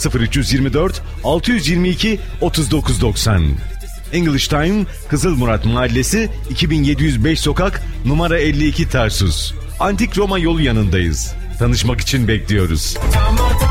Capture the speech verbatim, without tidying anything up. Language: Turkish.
sıfır üç yirmi dört altı yüz yirmi iki otuz dokuz doksan. English Time, Kızılmurat Mahallesi, iki bin yedi yüz beş sokak, numara elli iki Tarsus. Antik Roma yolu yanındayız. Tanışmak için bekliyoruz.